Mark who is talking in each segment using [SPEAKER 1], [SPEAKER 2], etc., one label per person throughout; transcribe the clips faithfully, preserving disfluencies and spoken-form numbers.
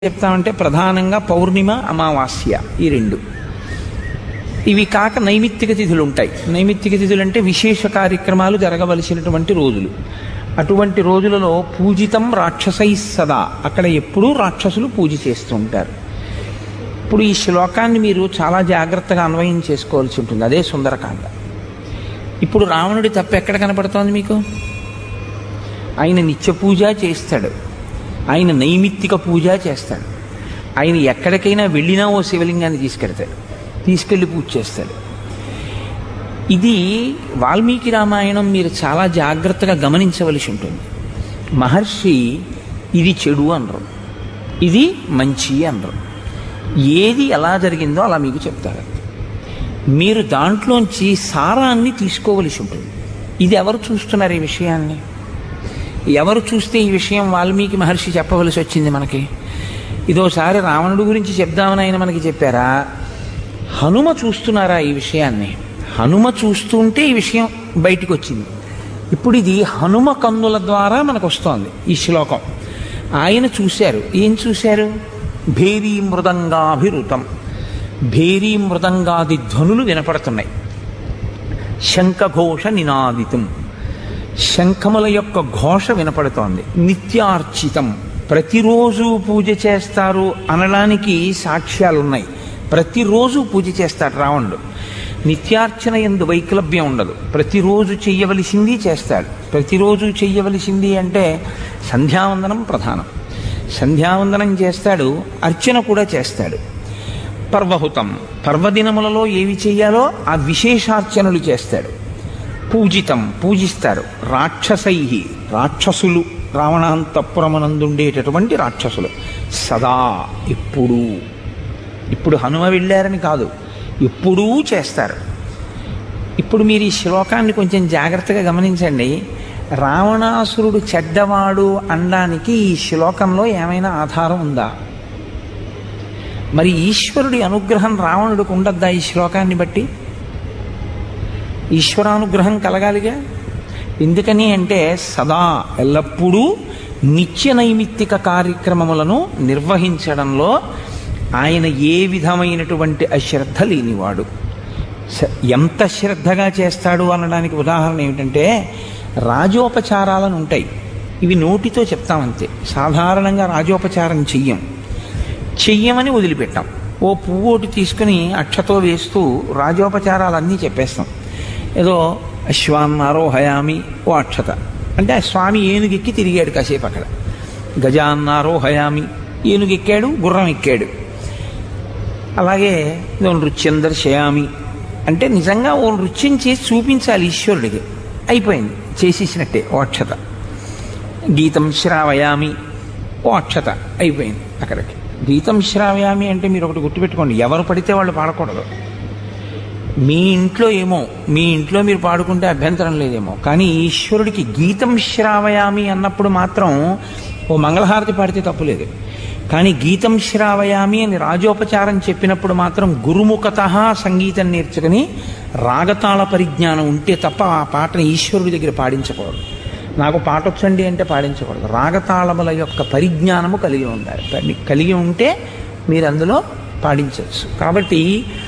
[SPEAKER 1] చెప్తామంటే ప్రధానంగా పౌర్ణిమ అమావాస్య ఈ రెండు. ఇవి కాక నైమిత్తిక తిథులు ఉంటాయి. నైమిత్తిక తిథులు అంటే విశేష కార్యక్రమాలు జరగవలసినటువంటి రోజులు. అటువంటి రోజులలో పూజితం రాక్షసై సదా, అక్కడ ఎప్పుడూ రాక్షసులు పూజ చేస్తూ ఉంటారు. ఇప్పుడు ఈ శ్లోకాన్ని మీరు చాలా జాగ్రత్తగా అన్వయం చేసుకోవాల్సి ఉంటుంది. అదే సుందరకాండ. ఇప్పుడు రావణుడి తప్పు ఎక్కడ కనపడుతోంది మీకు? ఆయన నిత్య పూజ చేస్తాడు, ఆయన నైమిత్తిక పూజ చేస్తాడు, ఆయన ఎక్కడికైనా వెళ్ళినా ఓ శివలింగాన్ని తీసుకెళ్తాడు, తీసుకెళ్ళి పూజ చేస్తాడు. ఇది వాల్మీకి రామాయణం మీరు చాలా జాగ్రత్తగా గమనించవలసి ఉంటుంది. మహర్షి ఇది చెడు అనరు, ఇది మంచి అనరు. ఏది ఎలా జరిగిందో అలా మీకు చెప్తారు. మీరు దాంట్లోంచి సారాన్ని తీసుకోవలసి ఉంటుంది. ఇది ఎవరు చూస్తున్నారు? ఈ విషయాన్ని ఎవరు చూస్తే ఈ విషయం వాల్మీకి మహర్షి చెప్పవలసి వచ్చింది మనకి? ఇదోసారి రావణుడి గురించి చెప్దామని ఆయన మనకి చెప్పారా? హనుమ చూస్తున్నారా ఈ విషయాన్ని? హనుమ చూస్తుంటే ఈ విషయం బయటికి వచ్చింది. ఇప్పుడు ఇది హనుమ కన్నుల ద్వారా మనకు వస్తోంది ఈ శ్లోకం. ఆయన చూశారు. ఏం చూశారు? భేరీ మృదంగాభిరుతం, భేరీ మృదంగాది ధ్వనులు వినపడుతున్నాయి. శంఖఘోష నినాదితం, శంఖముల యొక్క ఘోష వినపడుతోంది. నిత్యార్చితం, ప్రతిరోజు పూజ చేస్తారు అనడానికి సాక్ష్యాలున్నాయి. ప్రతిరోజు పూజ చేస్తాడు రావణుడు. నిత్యార్చన యందు వైక్లభ్యం ఉండదు. ప్రతిరోజు చెయ్యవలసింది చేస్తాడు. ప్రతిరోజు చెయ్యవలసింది అంటే సంధ్యావందనం ప్రధానం. సంధ్యావందనం చేస్తాడు, అర్చన కూడా చేస్తాడు. పర్వహుతం, పర్వదినములలో ఏవి చెయ్యాలో ఆ విశేషార్చనలు చేస్తాడు. పూజితం, పూజిస్తారు. రాక్షసై, రాక్షసులు, రావణాంతపురమనందుండేటటువంటి రాక్షసులు. సదా, ఎప్పుడూ. ఇప్పుడు హనుమ వెళ్ళారని కాదు, ఎప్పుడూ చేస్తారు. ఇప్పుడు మీరు ఈ శ్లోకాన్ని కొంచెం జాగ్రత్తగా గమనించండి. రావణాసురుడు చెడ్డవాడు అనడానికి ఈ శ్లోకంలో ఏమైనా ఆధారం ఉందా? మరి ఈశ్వరుడి అనుగ్రహం రావణుడికి ఉండద్దా ఈ శ్లోకాన్ని బట్టి? ఈశ్వరానుగ్రహం కలగాలిగా. ఎందుకని అంటే సదా, ఎల్లప్పుడూ నిత్య నైమిత్తిక కార్యక్రమములను నిర్వహించడంలో ఆయన ఏ విధమైనటువంటి అశ్రద్ధ లేనివాడు. ఎంత శ్రద్ధగా చేస్తాడు అనడానికి ఉదాహరణ ఏమిటంటే, రాజోపచారాలను ఉంటాయి. ఇవి నోటితో చెప్తామంతే. సాధారణంగా రాజోపచారం చెయ్యం, చెయ్యమని వదిలిపెట్టాం. ఓ పువ్వు ఒకటి తీసుకుని అక్షతో వేస్తూ రాజోపచారాలన్నీ చెప్పేస్తాం. ఏదో అశ్వాన్నారోహయామి, ఓ అక్షత అంటే ఆ స్వామి ఏనుగెక్కి తిరిగాడు కాసేపు అక్కడ. గజాన్నారోహయామి, ఏనుగెక్కాడు, గుర్రం ఎక్కాడు. అలాగే ఏదో నృత్యం దర్శయామి అంటే నిజంగా ఓ నృత్యం చేసి చూపించాలి ఈశ్వరుడికి. అయిపోయింది, చేసేసినట్టే ఓ అక్షత. గీతం శ్రావయామి, ఓ అక్షత, అయిపోయింది అక్కడికి. గీతం శ్రావయామి అంటే మీరు ఒకటి గుర్తుపెట్టుకోండి, ఎవరు పడితే వాళ్ళు పాడకూడదు. మీ ఇంట్లో ఏమో, మీ ఇంట్లో మీరు పాడుకుంటే అభ్యంతరం లేదేమో, కానీ ఈశ్వరుడికి గీతం శ్రావయామి అన్నప్పుడు మాత్రం ఓ మంగళహారతి పాడితే తప్పులేదు. కానీ గీతం శ్రావయామి అని రాజోపచారం చెప్పినప్పుడు మాత్రం గురుముఖత సంగీతం నేర్చుకుని రాగతాళ పరిజ్ఞానం ఉంటే తప్ప ఆ పాటను ఈశ్వరుడి దగ్గర పాడించకూడదు. నాకు పాట వచ్చండి అంటే పాడించకూడదు. రాగతాళముల యొక్క పరిజ్ఞానము కలిగి ఉండాలి. కలిగి ఉంటే మీరు అందులో పాడించవచ్చు. కాబట్టి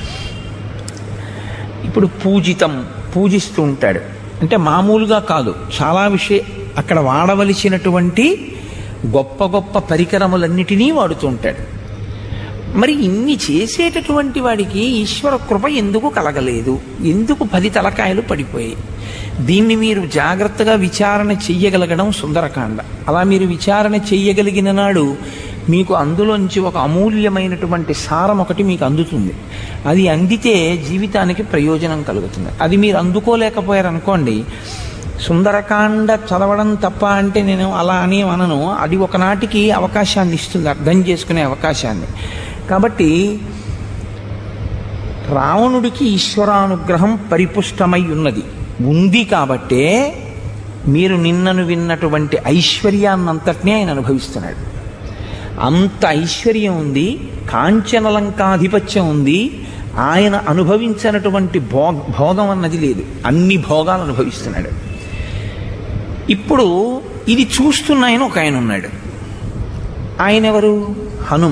[SPEAKER 1] ఇప్పుడు పూజితం, పూజిస్తూ ఉంటాడు అంటే మామూలుగా కాదు, చాలా విషయ అక్కడ వాడవలసినటువంటి గొప్ప గొప్ప పరికరములన్నిటినీ వాడుతూ ఉంటాడు. మరి ఇన్ని చేసేటటువంటి వాడికి ఈశ్వర కృప ఎందుకు కలగలేదు? ఎందుకు పది తలకాయలు పడిపోయాయి? దీన్ని మీరు జాగ్రత్తగా విచారణ చెయ్యగలగడం సుందరకాండ. అలా మీరు విచారణ చెయ్యగలిగిన నాడు మీకు అందులోంచి ఒక అమూల్యమైనటువంటి సారం ఒకటి మీకు అందుతుంది. అది అందితే జీవితానికి ప్రయోజనం కలుగుతుంది. అది మీరు అందుకోలేకపోయారనుకోండి, సుందరకాండ చదవడం తప్ప అంటే నేను అలా అని అనను. అది ఒకనాటికి అవకాశాన్ని ఇస్తుంది, అర్థం చేసుకునే అవకాశాన్ని. కాబట్టి రావణుడికి ఈశ్వరానుగ్రహం పరిపుష్టమై ఉన్నది, ఉంది. కాబట్టే మీరు నిన్నను విన్నటువంటి ఐశ్వర్యాన్నంతటినీ ఆయన అనుభవిస్తున్నాడు. అంత ఐశ్వర్యం ఉంది, కాంచనలంకాధిపత్యం ఉంది. ఆయన అనుభవించినటువంటి భోగ భోగం అన్నది లేదు, అన్ని భోగాలు అనుభవిస్తున్నాడు. ఇప్పుడు ఇది చూస్తున్నాయని ఒక ఆయన ఉన్నాడు. ఆయన ఎవరు? హనుమ.